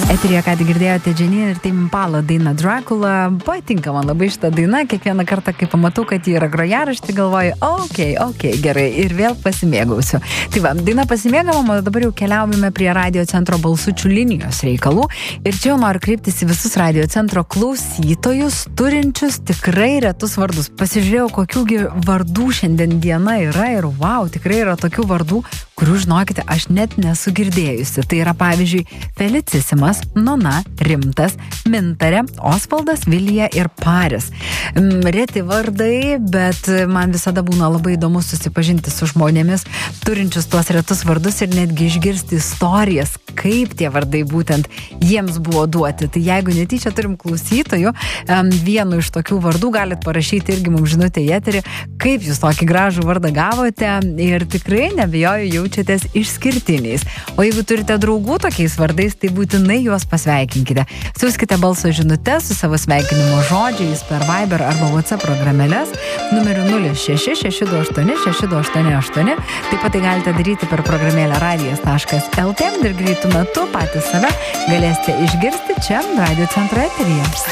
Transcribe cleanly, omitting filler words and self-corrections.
Eteryje, ką tik girdėjote Janine ir Tame Impala daina Dracula. Patinka man labai šitą dainą. Kiekvieną kartą, kai pamatau, kad ji yra grojaraštį, galvoju, ok, gerai, ir vėl pasimėgausiu. Tai va, daina pasimėgavom, o dabar jau keliaujame prie Radio Centro balsučių linijos reikalų. Ir čia jau noriu kreiptis į visus Radio Centro klausytojus, turinčius tikrai retus vardus. Pasižiūrėjau, kokiųgi vardų šiandien diena yra ir wow, tikrai yra tokių vardų, kurių, žinokite, aš net nesu girdėjusi. Tai yra, pavyzdžiui, Felicisimas, Nona, Rimtas, Mintarė, Osvaldas, Vilija ir Paris. Reti vardai, bet man visada būna labai įdomu susipažinti su žmonėmis, turinčius tuos retus vardus ir netgi išgirsti istorijas, kaip tie vardai būtent jiems buvo duoti. Tai jeigu netyčia turim klausytojų, vienu iš tokių vardų galit parašyti irgi mums žinutę į eterį, kaip jūs tokį gražų vardą gavote ir tikrai nebijoju jaučiatės išskirtiniais. O jeigu turite draugų tokiais vardais, tai būtinai juos pasveikinkite. Siųskite balso žinutes su savo sveikinimo žodžiais per Viber arba WhatsApp programėles numeriu 0666286288. Taip pat tai galite daryti per programėlę radijas.lt ir greitų metu patys save galėsite išgirsti čia Radio Centro eteryje.